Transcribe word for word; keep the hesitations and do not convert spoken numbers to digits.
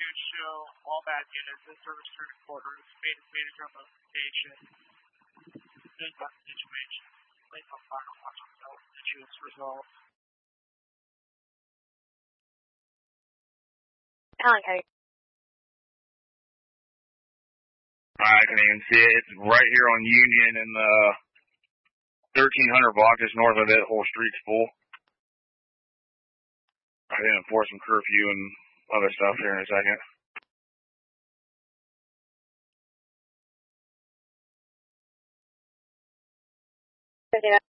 News show, all bad units, in service to reporters, made a major drum notification, news about the situation, place on fire, watch yourself, issues resolved. Allen County. I can even see it. It's right here on Union and the thirteen hundred block just north of it. Whole street's full. I didn't enforce some curfew and other stuff here in a second. fifty-nine.